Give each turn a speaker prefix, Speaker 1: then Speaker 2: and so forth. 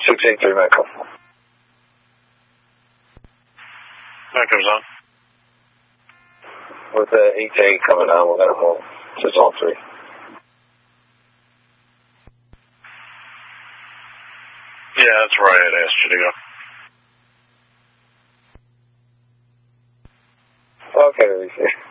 Speaker 1: 683 Metro.
Speaker 2: Metro's on.
Speaker 1: With the 8-8 coming on, we're going to move. So it's all three.
Speaker 2: Yeah, that's where I had asked you to go.
Speaker 1: Okay, Reese.